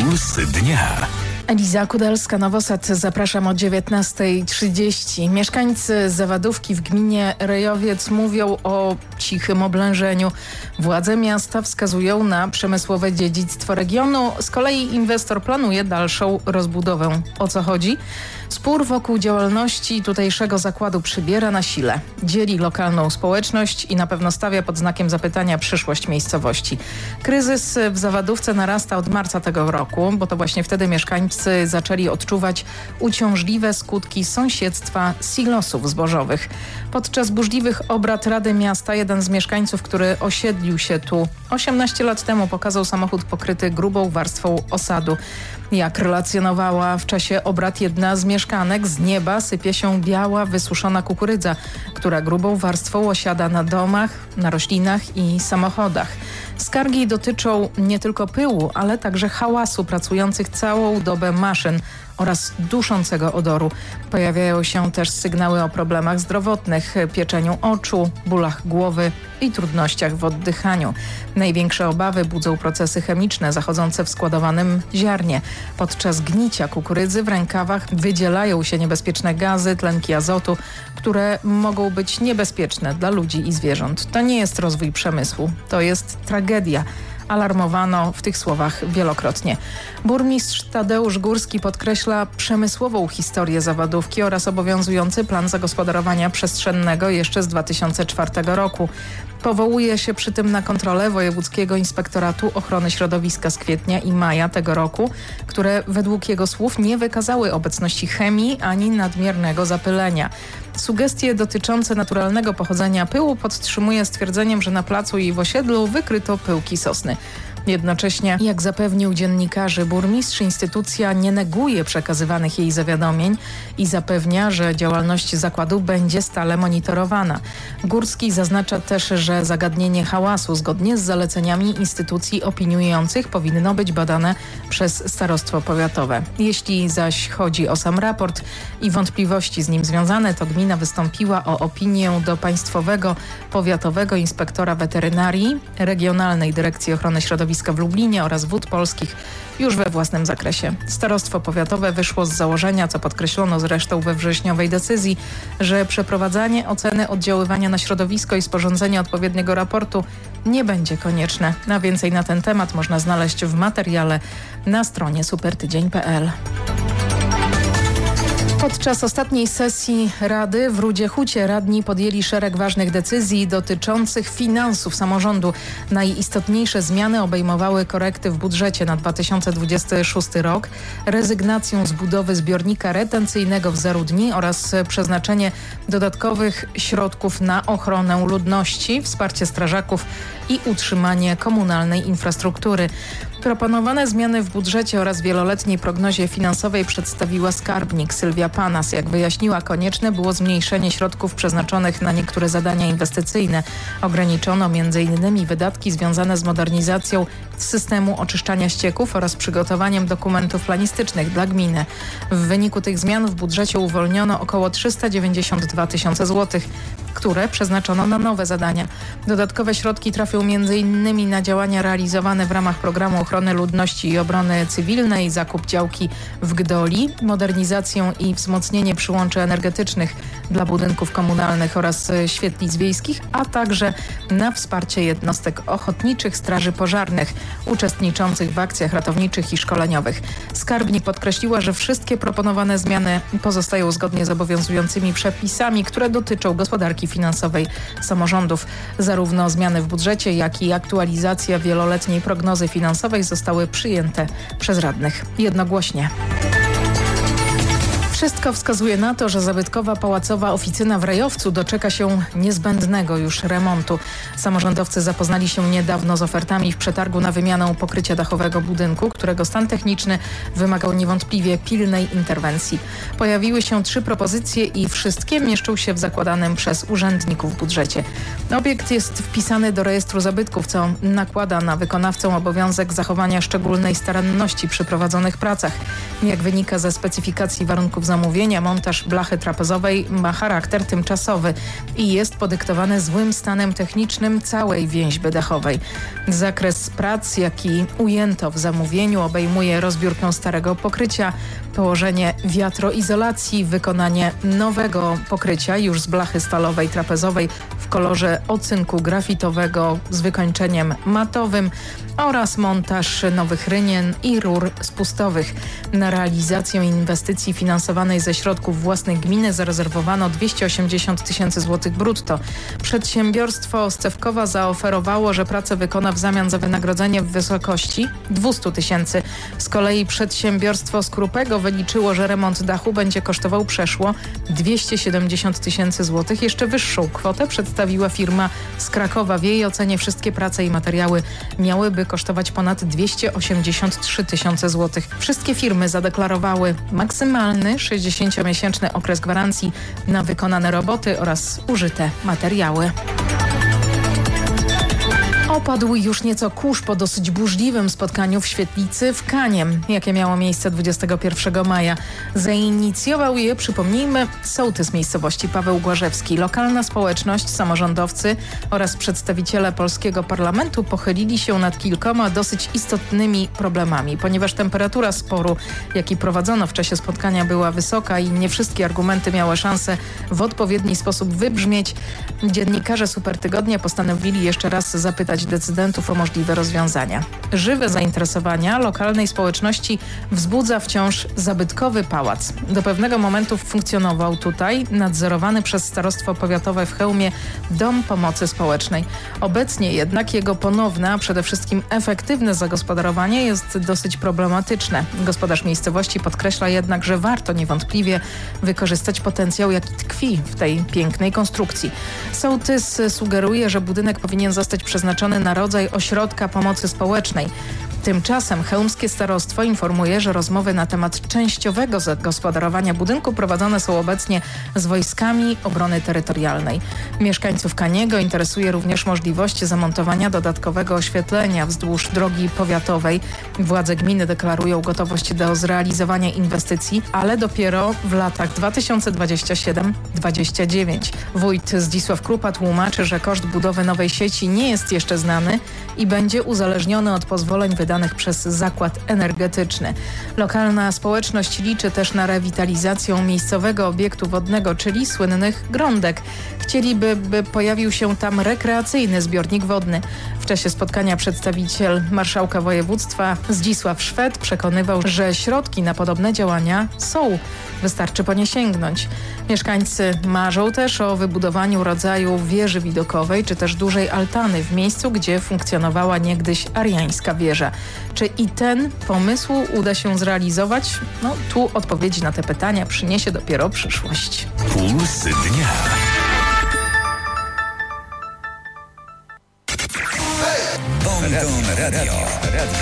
Puls dnia. Eliza Kudalska-Nowosad, zapraszam o 19:30. Mieszkańcy Zawadówki w gminie Rejowiec mówią o cichym oblężeniu. Władze miasta wskazują na przemysłowe dziedzictwo regionu. Z kolei inwestor planuje dalszą rozbudowę. O co chodzi? Spór wokół działalności tutejszego zakładu przybiera na sile. Dzieli lokalną społeczność i na pewno stawia pod znakiem zapytania przyszłość miejscowości. Kryzys w Zawadówce narasta od marca tego roku, bo to właśnie wtedy mieszkańcy zaczęli odczuwać uciążliwe skutki sąsiedztwa silosów zbożowych. Podczas burzliwych obrad Rady Miasta jeden z mieszkańców, który osiedlił się tu 18 lat temu, pokazał samochód pokryty grubą warstwą osadu. Jak relacjonowała w czasie obrad jedna z mieszkanek, z nieba sypie się biała, wysuszona kukurydza, która grubą warstwą osiada na domach, na roślinach i samochodach. Skargi dotyczą nie tylko pyłu, ale także hałasu pracujących całą dobę maszyn oraz duszącego odoru. Pojawiają się też sygnały o problemach zdrowotnych, pieczeniu oczu, bólach głowy i trudnościach w oddychaniu. Największe obawy budzą procesy chemiczne zachodzące w składowanym ziarnie. Podczas gnicia kukurydzy w rękawach wydzielają się niebezpieczne gazy, tlenki azotu, które mogą być niebezpieczne dla ludzi i zwierząt. To nie jest rozwój przemysłu, to jest tragedia. Alarmowano w tych słowach wielokrotnie. Burmistrz Tadeusz Górski podkreśla przemysłową historię Zawadówki oraz obowiązujący plan zagospodarowania przestrzennego jeszcze z 2004 roku. Powołuje się przy tym na kontrolę Wojewódzkiego Inspektoratu Ochrony Środowiska z kwietnia i maja tego roku, które według jego słów nie wykazały obecności chemii ani nadmiernego zapylenia. Sugestie dotyczące naturalnego pochodzenia pyłu podtrzymuje stwierdzeniem, że na placu i w osiedlu wykryto pyłki sosny. Jednocześnie, jak zapewnił dziennikarzy burmistrz, instytucja nie neguje przekazywanych jej zawiadomień i zapewnia, że działalność zakładu będzie stale monitorowana. Górski zaznacza też, że zagadnienie hałasu zgodnie z zaleceniami instytucji opiniujących powinno być badane przez starostwo powiatowe. Jeśli zaś chodzi o sam raport i wątpliwości z nim związane, to gmina wystąpiła o opinię do Państwowego Powiatowego Inspektora Weterynarii, Regionalnej Dyrekcji Ochrony Środowiska w Lublinie oraz Wód Polskich już we własnym zakresie. Starostwo powiatowe wyszło z założenia, co podkreślono zresztą we wrześniowej decyzji, że przeprowadzanie oceny oddziaływania na środowisko i sporządzenie odpowiedniego raportu nie będzie konieczne. A więcej na ten temat można znaleźć w materiale na stronie supertydzień.pl. Podczas ostatniej sesji Rady w Rudzie Hucie radni podjęli szereg ważnych decyzji dotyczących finansów samorządu. Najistotniejsze zmiany obejmowały korekty w budżecie na 2026 rok, rezygnację z budowy zbiornika retencyjnego w 0 dni oraz przeznaczenie dodatkowych środków na ochronę ludności, wsparcie strażaków i utrzymanie komunalnej infrastruktury. Proponowane zmiany w budżecie oraz wieloletniej prognozie finansowej przedstawiła skarbnik Sylwia Panas. Jak wyjaśniła, konieczne było zmniejszenie środków przeznaczonych na niektóre zadania inwestycyjne. Ograniczono m.in. wydatki związane z modernizacją systemu oczyszczania ścieków oraz przygotowaniem dokumentów planistycznych dla gminy. W wyniku tych zmian w budżecie uwolniono około 392 tysiące złotych, które przeznaczono na nowe zadania. Dodatkowe środki trafią m.in. na działania realizowane w ramach programu ochrony ludności i obrony cywilnej, zakup działki w Gdoli, modernizację i wzmocnienie przyłączy energetycznych dla budynków komunalnych oraz świetlic wiejskich, a także na wsparcie jednostek ochotniczych straży pożarnych uczestniczących w akcjach ratowniczych i szkoleniowych. Skarbnik podkreśliła, że wszystkie proponowane zmiany pozostają zgodnie z obowiązującymi przepisami, które dotyczą gospodarki finansowej samorządów. Zarówno zmiany w budżecie, jak i aktualizacja wieloletniej prognozy finansowej zostały przyjęte przez radnych jednogłośnie. Wszystko wskazuje na to, że zabytkowa pałacowa oficyna w Rejowcu doczeka się niezbędnego już remontu. Samorządowcy zapoznali się niedawno z ofertami w przetargu na wymianę pokrycia dachowego budynku, którego stan techniczny wymagał niewątpliwie pilnej interwencji. Pojawiły się 3 propozycje i wszystkie mieszczą się w zakładanym przez urzędników budżecie. Obiekt jest wpisany do rejestru zabytków, co nakłada na wykonawcę obowiązek zachowania szczególnej staranności przy prowadzonych pracach. Jak wynika ze specyfikacji warunków zamówienia. Montaż blachy trapezowej ma charakter tymczasowy i jest podyktowany złym stanem technicznym całej więźby dachowej. Zakres prac, jaki ujęto w zamówieniu, obejmuje rozbiórkę starego pokrycia, położenie wiatroizolacji, wykonanie nowego pokrycia już z blachy stalowej trapezowej w kolorze ocynku grafitowego z wykończeniem matowym oraz montaż nowych rynien i rur spustowych. Na realizację inwestycji finansowanej ze środków własnych gminy zarezerwowano 280 tysięcy złotych brutto. Przedsiębiorstwo Scewkowa zaoferowało, że pracę wykona w zamian za wynagrodzenie w wysokości 200 tysięcy. Z kolei przedsiębiorstwo Skrupego wyliczyło, że remont dachu będzie kosztował przeszło 270 tysięcy złotych. Jeszcze wyższą kwotę przedstawiła firma z Krakowa. W jej ocenie wszystkie prace i materiały miałyby kosztować ponad 283 tysiące złotych. Wszystkie firmy zadeklarowały maksymalny 60-miesięczny okres gwarancji na wykonane roboty oraz użyte materiały. Opadł już nieco kurz po dosyć burzliwym spotkaniu w Świetlicy w Kaniem, jakie miało miejsce 21 maja. Zainicjował je, przypomnijmy, sołtys miejscowości Paweł Głażewski. Lokalna społeczność, samorządowcy oraz przedstawiciele polskiego parlamentu pochylili się nad kilkoma dosyć istotnymi problemami. Ponieważ temperatura sporu, jaki prowadzono w czasie spotkania, była wysoka i nie wszystkie argumenty miały szansę w odpowiedni sposób wybrzmieć, dziennikarze Supertygodnia postanowili jeszcze raz zapytać decydentów o możliwe rozwiązania. Żywe zainteresowania lokalnej społeczności wzbudza wciąż zabytkowy pałac. Do pewnego momentu funkcjonował tutaj nadzorowany przez Starostwo Powiatowe w Chełmie Dom Pomocy Społecznej. Obecnie jednak jego ponowne, a przede wszystkim efektywne zagospodarowanie jest dosyć problematyczne. Gospodarz miejscowości podkreśla jednak, że warto niewątpliwie wykorzystać potencjał, jaki tkwi w tej pięknej konstrukcji. Sołtys sugeruje, że budynek powinien zostać przeznaczony na rodzaj ośrodka pomocy społecznej. Tymczasem chełmskie starostwo informuje, że rozmowy na temat częściowego zagospodarowania budynku prowadzone są obecnie z wojskami obrony terytorialnej. Mieszkańców Kaniego interesuje również możliwość zamontowania dodatkowego oświetlenia wzdłuż drogi powiatowej. Władze gminy deklarują gotowość do zrealizowania inwestycji, ale dopiero w latach 2027-2029. Wójt Zdzisław Krupa tłumaczy, że koszt budowy nowej sieci nie jest jeszcze znany i będzie uzależniony od pozwoleń wydanych przez zakład energetyczny. Lokalna społeczność liczy też na rewitalizację miejscowego obiektu wodnego, czyli słynnych grądek. Chcieliby, by pojawił się tam rekreacyjny zbiornik wodny. W czasie spotkania przedstawiciel marszałka województwa Zdzisław Szwed przekonywał, że środki na podobne działania są. Wystarczy po nie sięgnąć. Mieszkańcy marzą też o wybudowaniu rodzaju wieży widokowej, czy też dużej altany w miejscu, gdzie funkcjonowała niegdyś ariańska wieża. Czy i ten pomysł uda się zrealizować? No, tu odpowiedzi na te pytania przyniesie dopiero przyszłość. Pulsy dnia. Bon Radio.